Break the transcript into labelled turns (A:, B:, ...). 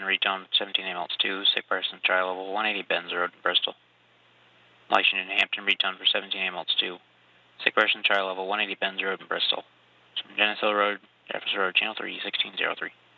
A: retone 17 AIM altitude 2, sick person, tri level 180 Benz Road in Bristol. Washington, Hampton, retone for 17 AIM altitude 2, sick person, tri level 180 Benz Road in Bristol. Geneseo Road, Jefferson Road, channel 3, 1603.